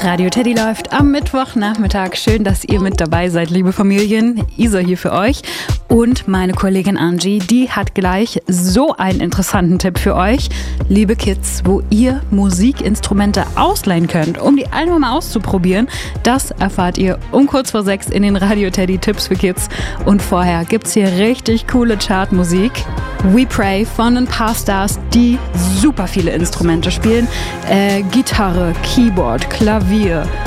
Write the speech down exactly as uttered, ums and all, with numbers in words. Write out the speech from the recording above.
Radio Teddy läuft am Mittwochnachmittag. Schön, dass ihr mit dabei seid, liebe Familien. Isa hier für euch. Und meine Kollegin Angie, die hat gleich so einen interessanten Tipp für euch. Liebe Kids, wo ihr Musikinstrumente ausleihen könnt, um die einfach mal auszuprobieren. Das erfahrt ihr um kurz vor sechs in den Radio Teddy Tipps für Kids. Und vorher gibt's hier richtig coole Chartmusik. We Pray von ein paar Stars, die super viele Instrumente spielen. Äh, Gitarre, Keyboard, Klavier,